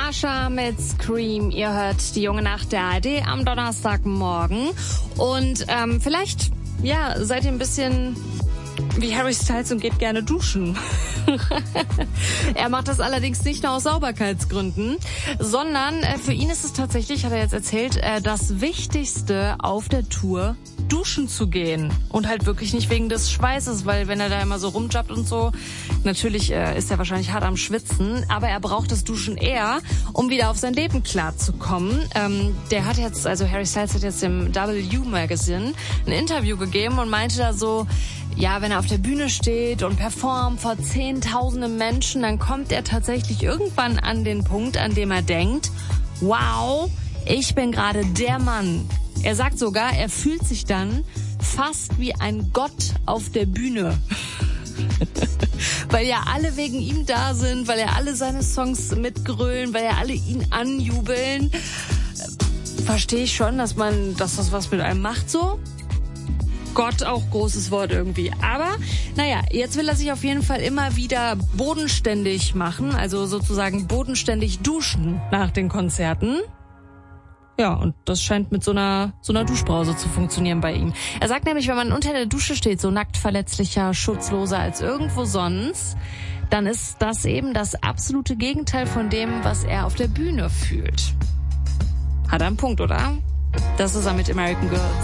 Asha mit Scream. Ihr hört die junge Nacht der ARD am Donnerstagmorgen. Und vielleicht, seid ihr ein bisschen wie Harry Styles und geht gerne duschen. Er macht das allerdings nicht nur aus Sauberkeitsgründen, sondern für ihn ist es tatsächlich, hat er jetzt erzählt, das Wichtigste auf der Tour, duschen zu gehen. Und halt wirklich nicht wegen des Schweißes, weil wenn er da immer so rumjumpt und so, natürlich ist er wahrscheinlich hart am Schwitzen, aber er braucht das Duschen eher, um wieder auf sein Leben klarzukommen. Harry Styles hat jetzt dem W Magazine ein Interview gegeben und meinte da so, wenn er auf der Bühne steht und performt vor Zehntausenden Menschen, dann kommt er tatsächlich irgendwann an den Punkt, an dem er denkt, wow, ich bin gerade der Mann. Er sagt sogar, er fühlt sich dann fast wie ein Gott auf der Bühne. Weil ja alle wegen ihm da sind, weil ja alle seine Songs mitgrölen, weil ja alle ihn anjubeln. Verstehe ich schon, dass das was mit einem macht so. Gott, auch großes Wort irgendwie. Aber, jetzt will er sich auf jeden Fall immer wieder bodenständig machen, also sozusagen bodenständig duschen nach den Konzerten. Ja, und das scheint mit so einer Duschbrause zu funktionieren bei ihm. Er sagt nämlich, wenn man unter der Dusche steht, so nackt, verletzlicher, schutzloser als irgendwo sonst, dann ist das eben das absolute Gegenteil von dem, was er auf der Bühne fühlt. Hat er einen Punkt, oder? Das ist er mit American Girl.